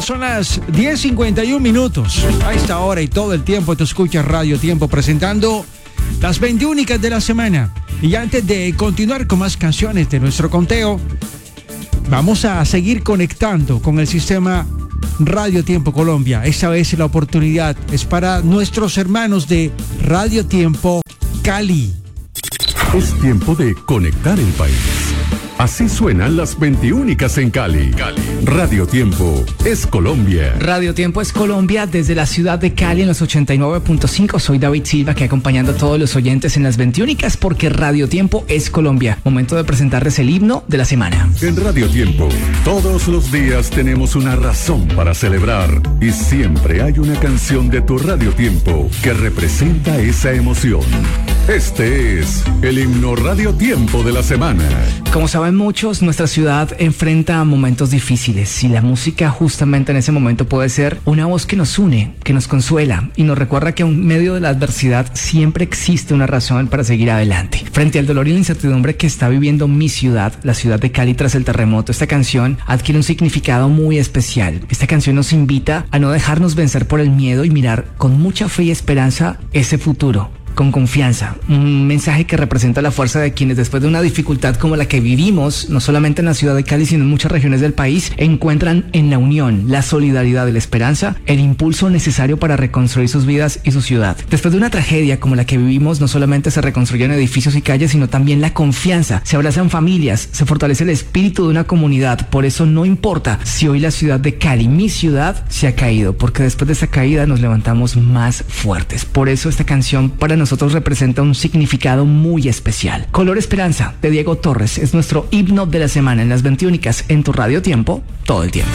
son las 10:51 minutos. A esta hora y todo el tiempo te escuchas Radio Tiempo presentando las 20 únicas de la semana. Y antes de continuar con más canciones de nuestro conteo, vamos a seguir conectando con el sistema Radio Tiempo Colombia. Esta vez la oportunidad es para nuestros hermanos de Radio Tiempo Cali. Es tiempo de conectar el país. Así suenan las 20 únicas en Cali. Radio Tiempo es Colombia. Radio Tiempo es Colombia desde la ciudad de Cali en los 89.5. Soy David Silva, que acompañando a todos los oyentes en las 20 únicas porque Radio Tiempo es Colombia. Momento de presentarles el himno de la semana. En Radio Tiempo, todos los días tenemos una razón para celebrar y siempre hay una canción de tu Radio Tiempo que representa esa emoción. Este es el himno Radio Tiempo de la semana. Como saben muchos, nuestra ciudad enfrenta momentos difíciles y la música justamente en ese momento puede ser una voz que nos une, que nos consuela y nos recuerda que en medio de la adversidad siempre existe una razón para seguir adelante. Frente al dolor y la incertidumbre que está viviendo mi ciudad, la ciudad de Cali tras el terremoto, esta canción adquiere un significado muy especial. Esta canción nos invita a no dejarnos vencer por el miedo y mirar con mucha fe y esperanza ese futuro. Con confianza, un mensaje que representa la fuerza de quienes después de una dificultad como la que vivimos, no solamente en la ciudad de Cali, sino en muchas regiones del país, encuentran en la unión, la solidaridad y la esperanza el impulso necesario para reconstruir sus vidas y su ciudad. Después de una tragedia como la que vivimos, no solamente se reconstruyen edificios y calles, sino también la confianza, se abrazan familias, se fortalece el espíritu de una comunidad. Por eso no importa si hoy la ciudad de Cali, mi ciudad, se ha caído, porque después de esa caída nos levantamos más fuertes. Por eso esta canción para nosotros representa un significado muy especial. Color Esperanza de Diego Torres es nuestro himno de la semana en las 20 únicas en tu Radio Tiempo todo el tiempo.